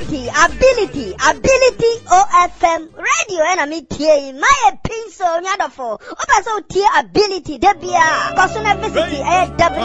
ability OFM radio and me tie my pencil nyadofo oba so tie ability debia cause na visit